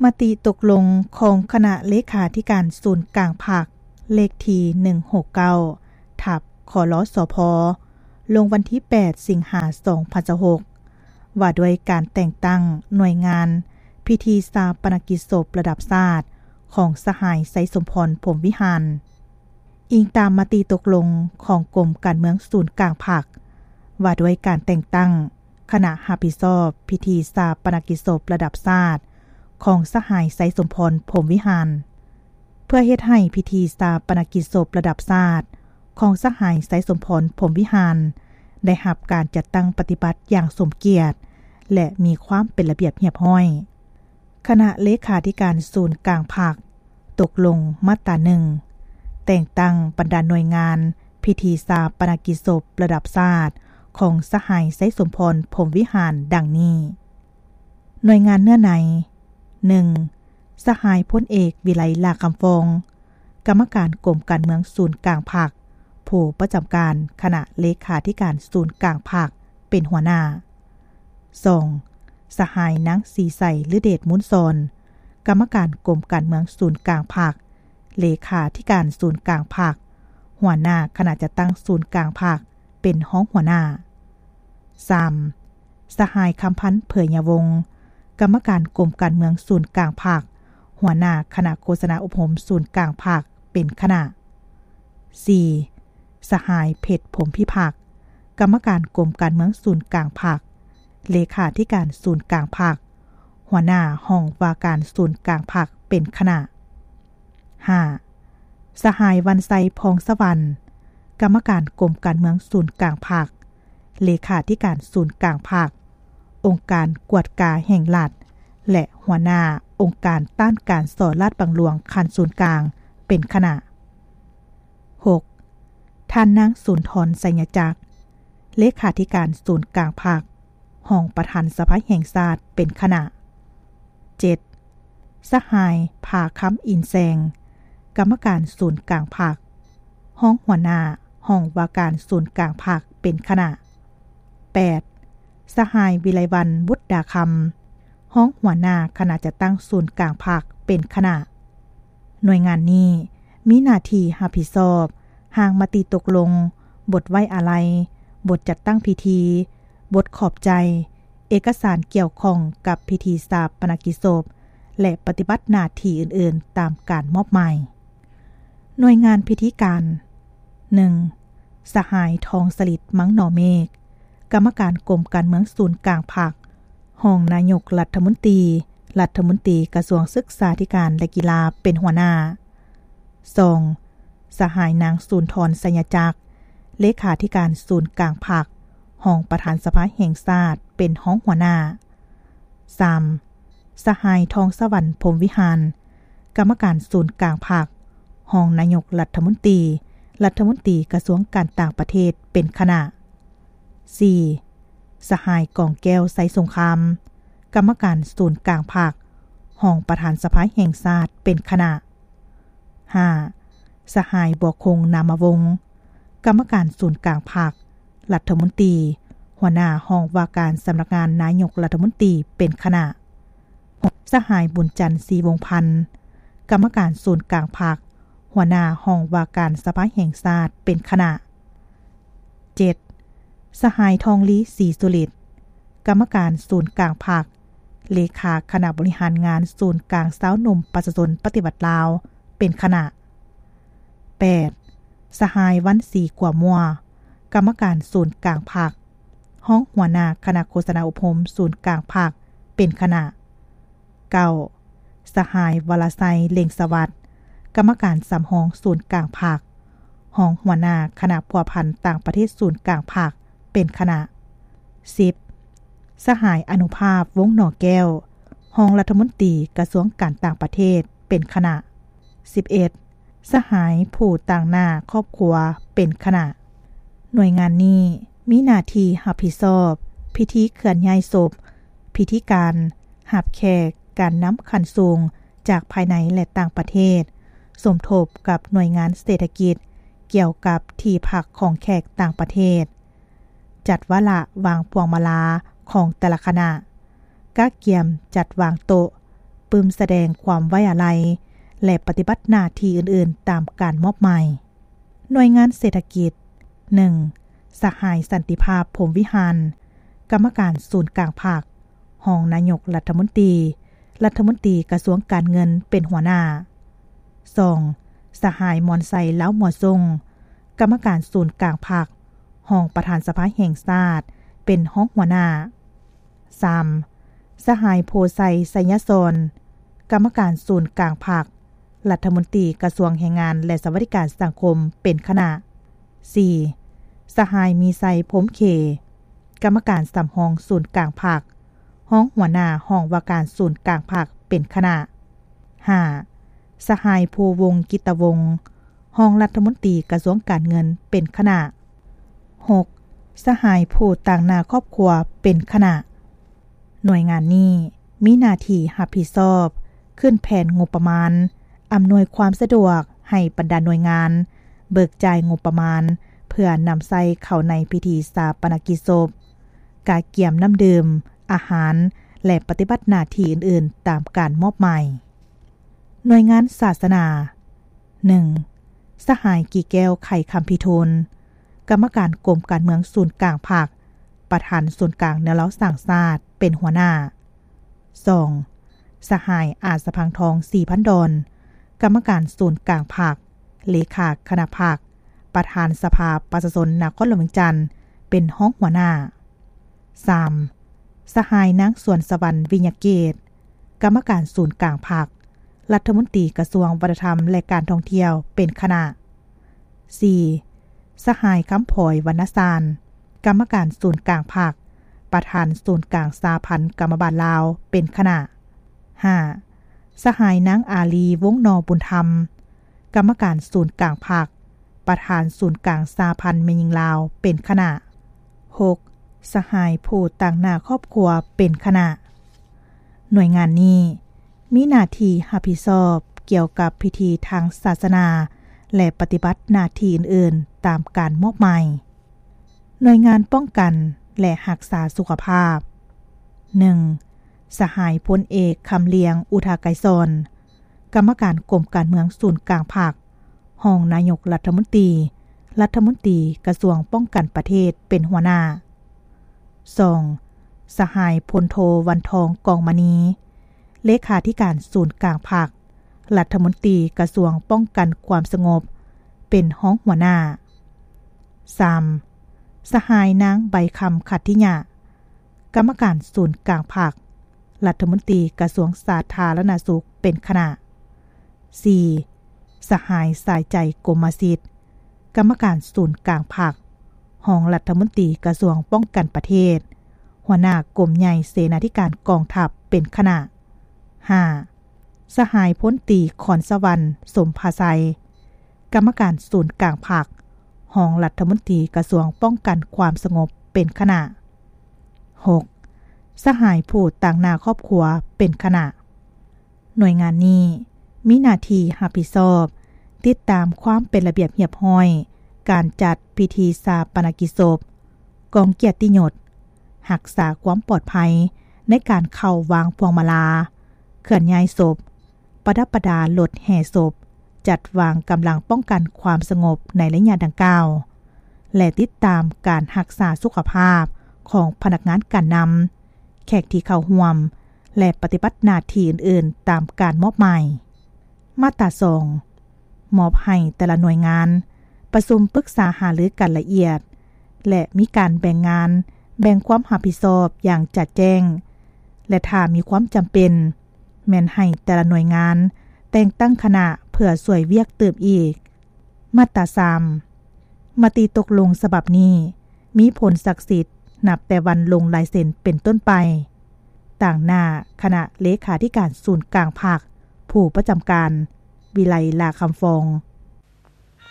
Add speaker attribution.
Speaker 1: มติตกลงของคณะเลขาธิการศูนย์กลางภาคเลขที่169ทับคลสพลงวันที่8สิงหาคม2026ว่าด้วยการแต่งตั้งหน่วยงานพิธีชาปนกิจศพระดับชาติของสหายไสสมพรพรหมวิหารอิงตามมติตกลงของกรมการเมืองศูนย์กลางภาคว่าด้วยการแต่งตั้งคณะรับผิดชอบพิธีชาปนกิจศพระดับชาติของสหายไสสมพรพรหมวิหารเพื่อเฮ็ดให้พิธีชาปนกิจศพระดับชาติของสหายไสสมพรพรหมวิหารได้รับการจัดตั้งปฏิบัติอย่างสมเกียรติและมีความเป็นระเบียบเรียบร้อยคณะเลขาธิการศูนย์กลางภาคตกลงมาตรา1แต่งตั้งบรรดาหน่วยงานพิธีชาปนกิจศพระดับชาติของสหายไสสมพรพรหมวิหารดังนี้หน่วยงานเนื้อใน 1. สหายพลเอกวิไลลาคำฟองกรรมการกรมการเมืองศูนย์กลางภาคผู้ประจำการคณะเลขาธิการศูนย์กลางภาคเป็นหัวหน้า 2. สหายนางศรีใสฤเดชมุนซอนกรรมการกรมการเมืองศูนย์กลางภาคเลขาธิการศูนย์กลางภาคหัวหน้าคณะจัดตั้งศูนย์กลางภาคเป็นห้องหัวหน้า 3. สหายคำพันธ์เผยยวงศ์กรรมการกรมการเมืองศูนย์กลางภาคหัวหน้าคณะโฆษณาอบรมศูนย์กลางภาคเป็นคณะ 4. สหายเพชรพรหมพิภาคกรรมการกรมการเมืองศูนย์กลางภาคเลขาธิการศูนย์กลางภาคหัวหน้าห้องว่าการศูนย์กลางภาคเป็นคณะ 5. สหายวันไซพองสวรรค์กรรมการกรมการเมืองศูนย์กลางภาคเลขาธิการศูนย์กลางภาคองค์การกวดกาแห่งรัฐและหัวหน้าองค์การต้านการส่อลาดบังหลวงคันศูนย์กลางเป็นคณะ 6. ท่านนางสุนทรไสยจักรเลขาธิการศูนย์กลางภาคห้องประธานสภาแห่งชาติเป็นคณะ 7. สหายภาค้ำอินแซงกรรมการศูนย์กลางภาคห้องหัวหน้าห้องว่าการศูนย์กลางภาคเป็นคณะ 8. สหายวิไลวรรณบุตรดาคำห้องหัวหน้าคณะจัดตั้งศูนย์กลางภาคเป็นคณะหน่วยงานนี้มีหน้าที่รับผิดชอบหางมติตกลงบทไว้อาลัยบทจัดตั้งพิธีบทขอบใจเอกสารเกี่ยวข้องกับพิธีชาปนกิจศพและปฏิบัติหน้าที่อื่นๆตามการมอบหมายหน่วยงานพิธีการ 1. สหายทองสลิดมังหนอเมฆกรรมการกรมการเมืองศูนย์กลางภาคห้องนายกรัฐมนตรีกระทรวงศึกษาธิการและกีฬาเป็นหัวหน้า 2. สหายนางสุนทรไสยจักรเลขาธิการศูนย์กลางภาคห้องประธานสภาแห่งชาติเป็นห้องหัวหน้า 3. สหายทองสวรรค์พรหมวิหารกรรมการศูนย์กลางภาคห้องนายกรัฐมนตรีกระทรวงการต่างประเทศเป็นคณะ 4. สหายกองแก้วไสสงครามกรรมการศูนย์กลางภาคห้องประธานสภาแห่งชาติเป็นคณะ 5. สหายบัวคงนามวงศ์กรรมการศูนย์กลางภาครัฐมนตรีหัวหน้าห้องว่าการสำนักงานนายกรัฐมนตรีเป็นคณะ 6. สหายบุญจันทร์ศรีวงศ์พันธ์กรรมการศูนย์กลางภาคหัวหน้าห้องว่าการสภาแห่งชาติเป็นคณะ 7. สหายทองลีศรีสุฤทธิ์กรรมการศูนย์กลางภาคเลขาคณะบริหารงานศูนย์กลางสาวนมประชาชนปฏิบัติลาวเป็นคณะ 8. สหายวันศรีกัวมัวกรรมการศูนย์กลางภาคห้องหัวหน้าคณะโฆษณาอบรมศูนย์กลางภาคเป็นคณะ 9. สหายวรไซเล็งสวัสดิ์กรรมการสำห้องศูนย์กลางภาคห้องหัวหน้าคณะพัวพันธ์ต่างประเทศศูนย์กลางภาคเป็นคณะ 10. สหายอนุภาพวงศ์หน่อแก้วห้องรัฐมนตรีกระทรวงการต่างประเทศเป็นคณะ 11. สหายผู้ต่างหน้าครอบครัวเป็นคณะหน่วยงานนี้มีหน้าที่รับผิดชอบพิธีเคลื่อนย้ายศพพิธีการรับแขกการนำขันสูงจากภายในและต่างประเทศสมทบกับหน่วยงานเศรษฐกิจเกี่ยวกับที่พักของแขกต่างประเทศจัดวาระวางพวงมาลาของแต่ละคณะก้าเกียมจัดวางโต๊ะปลื้มแสดงความไว้อาลัยและปฏิบัติหน้าที่อื่นๆตามการมอบหมายหน่วยงานเศรษฐกิจ 1. สหายสันติภาพพรหมวิหารกรรมการศูนย์กลางภาครองนายกรัฐมนตรีกระทรวงการเงินเป็นหัวหน้า 2. สหายมอนไซเล้าหมวทรงกรรมการศูนย์กลางภาครองประธานสภาแห่งชาติเป็นห้องหัวหน้า 3. สหายโพไซไสยศรกรรมการศูนย์กลางภาครัฐมนตรีกระทรวงแรงงานและสวัสดิการสังคมเป็นคณะ 4. สหายมีไซพรหมเขกรรมการสำรองศูนย์กลางภาคห้องหัวหน้าห้องว่าการศูนย์กลางภาคเป็นคณะ 5. สหายภูวงศ์กิตวงศ์ห้องรัฐมนตรีกระทรวงการเงินเป็นคณะ 6. สหายผู้ต่างหน้าครอบครัวเป็นคณะหน่วยงานนี้มีหน้าที่รับผิดชอบขึ้นแผนงบประมาณอำนวยความสะดวกให้บรรดาหน่วยงานเบิกจ่ายงบประมาณเพื่อนำใส่เข้าในพิธีชาปนกิจศพการเกี่ยมน้ำดื่มอาหารและปฏิบัติหน้าที่อื่นๆตามการมอบหมายหน่วยงานศาสนา 1. สหายกี่แก้วไข่คำพิทูลกรรมการกรมการเมืองศูนย์กลางภาคประธานศูนย์กลางแนวเราสร้างชาติเป็นหัวหน้า 2. สหายอาจสะพังทอง4,000 ดอนกรรมการศูนย์กลางภาคเลขาคณะภาคประธานสภาประชาชนนครหลวงเวียงจันทน์เป็นห้องหัวหน้า 3. สหายนางสวนสวรรค์วิญญาเกตกรรมการศูนย์กลางภาครัฐมนตรีกระทรวงวัฒนธรรมและการท่องเที่ยวเป็นคณะ 4. สหายคำผอยวรรณสารกรรมการศูนย์กลางภาคประธานศูนย์กลางสาพันธ์กรรมบาลลาวเป็นคณะ 5. สหายนางอาลีวงศ์นอบุญธรรมกรรมการศูนย์กลางภาคประธานศูนย์กลางสาพันธ์แม่หญิงลาวเป็นคณะ 6. สหายผู้ต่างหน้าครอบครัวเป็นคณะหน่วยงานนี้มีหน้าที่รับผิดชอบเกี่ยวกับพิธีทางศาสนาและปฏิบัติหน้าที่อื่นๆตามการมอบหมายหน่วยงานป้องกันและรักษาสุขภาพ 1. สหายพลเอกคำเลียงอุทาไกรสอนกรรมการกรมการเมืองศูนย์กลางภาครองนายกรัฐมนตรีกระทรวงป้องกันประเทศเป็นหัวหน้า 2. สหายพลโทวันทองกองมณีเลขาธิการศูนย์กลางภาครัฐมนตรีกระทรวงป้องกันความสงบเป็นห้องหัวหน้า 3. สหายนางใบคำขัตติญะกรรมการศูนย์กลางภาครัฐมนตรีกระทรวงสาธารณสุขเป็นคณะ 4. สหายสายใจกรมสิทธิ์กรรมการศูนย์กลางภาครองรัฐมนตรีกระทรวงป้องกันประเทศหัวหน้ากรมใหญ่เสนาธิการกองทัพเป็นคณะ 5. สหายพลตรีขอนสวรรค์สมภาไซกรรมการศูนย์กลางภาครองรัฐมนตรีกระทรวงป้องกันความสงบเป็นคณะ 6. สหายผู้ต่างหน้าครอบครัวเป็นคณะหน่วยงานนี้มีหน้าที่รับผิดชอบติดตามความเป็นระเบียบเรียบร้อยการจัดพิธีชาปนกิจศพกองเกียรติยศรักษาความปลอดภัยในการเข้าวางพวงมาลาเคลื่อนย้ายศพประดับประดารถแห่ศพจัดวางกำลังป้องกันความสงบในระยะดังกล่าวและติดตามการรักษาสุขภาพของพนักงานการนำแขกที่เข้าร่วมและปฏิบัติหน้าที่อื่นๆตามการมอบหมายมาตรา 2 มอบให้แต่ละหน่วยงานประชุมปรึกษาหารือกันละเอียดและมีการแบ่งงานแบ่งความรับผิดชอบอย่างจัดแจ้งและถ้ามีความจำเป็นแม่นให้แต่ละหน่วยงานแต่งตั้งคณะเพื่อช่วยเวียกเติมอีกมาตรา 3 มติตกลงฉบับนี้มีผลศักดิ์สิทธิ์นับแต่วันลงลายเซ็นเป็นต้นไปต่างหน้าคณะเลขาธิการศูนย์กลางภาคผู้ประจำการวิไลลาคำฟอง